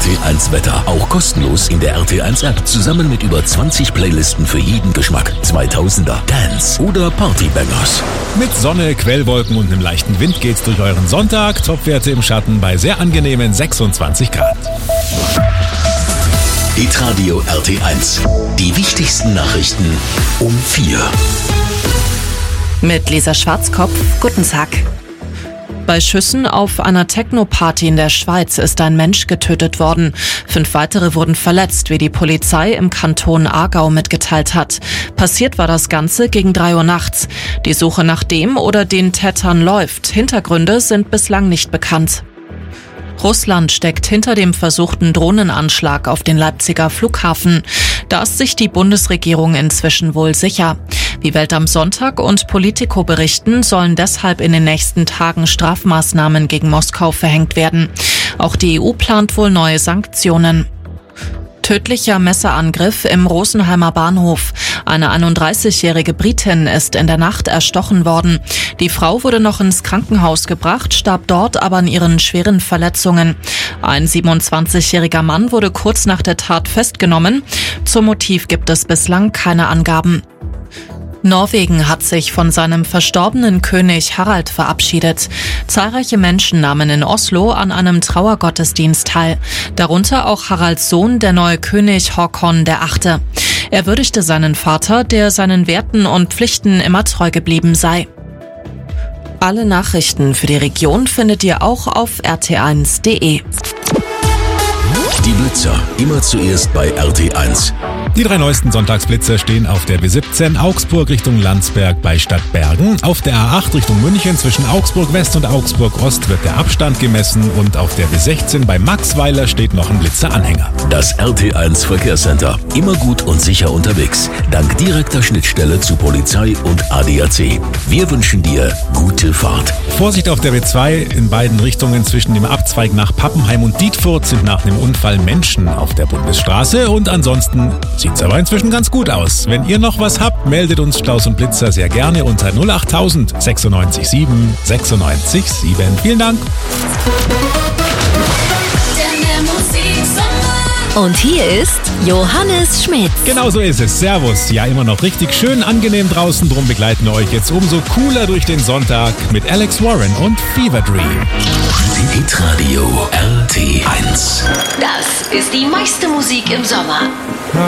RT1 Wetter. Auch kostenlos in der RT1 App. Zusammen mit über 20 Playlisten für jeden Geschmack. 2000er, Dance oder Partybangers. Mit Sonne, Quellwolken und einem leichten Wind geht's durch euren Sonntag. Topwerte im Schatten bei sehr angenehmen 26 Grad. Hitradio RT1. Die wichtigsten Nachrichten um 4. Mit Lisa Schwarzkopf, guten Tag. Bei Schüssen auf einer Techno-Party in der Schweiz ist ein Mensch getötet worden. 5 weitere wurden verletzt, wie die Polizei im Kanton Aargau mitgeteilt hat. Passiert war das Ganze gegen 3 Uhr nachts. Die Suche nach dem oder den Tätern läuft. Hintergründe sind bislang nicht bekannt. Russland steckt hinter dem versuchten Drohnenanschlag auf den Leipziger Flughafen. Da ist sich die Bundesregierung inzwischen wohl sicher. Wie Welt am Sonntag und Politico berichten, sollen deshalb in den nächsten Tagen Strafmaßnahmen gegen Moskau verhängt werden. Auch die EU plant wohl neue Sanktionen. Tödlicher Messerangriff im Rosenheimer Bahnhof. Eine 31-jährige Britin ist in der Nacht erstochen worden. Die Frau wurde noch ins Krankenhaus gebracht, starb dort aber an ihren schweren Verletzungen. Ein 27-jähriger Mann wurde kurz nach der Tat festgenommen. Zum Motiv gibt es bislang keine Angaben. Norwegen hat sich von seinem verstorbenen König Harald verabschiedet. Zahlreiche Menschen nahmen in Oslo an einem Trauergottesdienst teil. Darunter auch Haralds Sohn, der neue König Håkon VIII. Er würdigte seinen Vater, der seinen Werten und Pflichten immer treu geblieben sei. Alle Nachrichten für die Region findet ihr auch auf rt1.de. Die Blitzer, immer zuerst bei RT1. Die 3 neuesten Sonntagsblitzer stehen auf der B17 Augsburg Richtung Landsberg bei Stadtbergen. Auf der A8 Richtung München zwischen Augsburg West und Augsburg Ost wird der Abstand gemessen und auf der B16 bei Maxweiler steht noch ein Blitzeranhänger. Das RT1 Verkehrscenter. Immer gut und sicher unterwegs. Dank direkter Schnittstelle zu Polizei und ADAC. Wir wünschen dir gute Fahrt. Vorsicht auf der B2 in beiden Richtungen zwischen dem Abzweig nach Pappenheim und Dietfurt sind nach dem Unfall Menschen auf der Bundesstraße und ansonsten sieht's aber inzwischen ganz gut aus. Wenn ihr noch was habt, meldet uns Klaus und Blitzer sehr gerne unter 08000 96 7 96 7. Vielen Dank. Und hier ist Johannes Schmidt. Genau so ist es. Servus. Ja, immer noch richtig schön angenehm draußen. Drum begleiten wir euch jetzt umso cooler durch den Sonntag mit Alex Warren und Fever Dream. Hitradio RT1. Das ist die meiste Musik im Sommer.